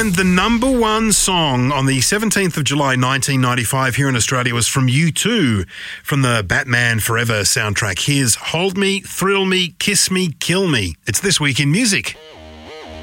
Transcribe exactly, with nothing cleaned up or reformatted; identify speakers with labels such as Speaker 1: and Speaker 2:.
Speaker 1: And the number one song on the seventeenth of July nineteen ninety-five here in Australia was from U two, from the Batman Forever soundtrack. Here's Hold Me, Thrill Me, Kiss Me, Kill Me. It's This Week in Music.